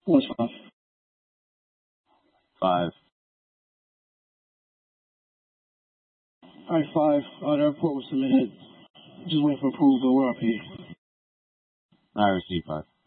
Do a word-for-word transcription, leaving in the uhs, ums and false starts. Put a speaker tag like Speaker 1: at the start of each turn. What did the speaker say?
Speaker 1: What's five?
Speaker 2: Five.
Speaker 1: Alright, five. Uh, the report was submitted. Just waiting for approval. We're up here.
Speaker 2: I received five.